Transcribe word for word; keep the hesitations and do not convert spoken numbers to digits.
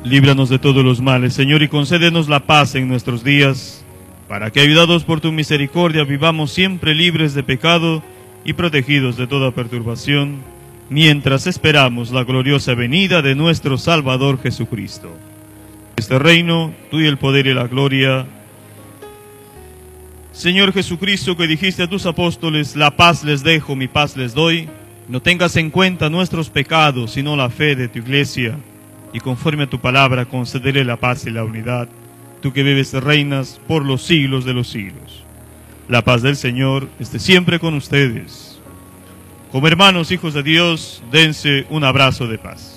Líbranos de todos los males, Señor, y concédenos la paz en nuestros días, para que, ayudados por tu misericordia, vivamos siempre libres de pecado y protegidos de toda perturbación, mientras esperamos la gloriosa venida de nuestro Salvador Jesucristo. Este reino, tuyo el poder y la gloria. Señor Jesucristo, que dijiste a tus apóstoles, la paz les dejo, mi paz les doy, no tengas en cuenta nuestros pecados, sino la fe de tu iglesia, y conforme a tu palabra concederé la paz y la unidad, tú que vives y reinas por los siglos de los siglos. La paz del Señor esté siempre con ustedes. Como hermanos, hijos de Dios, dense un abrazo de paz.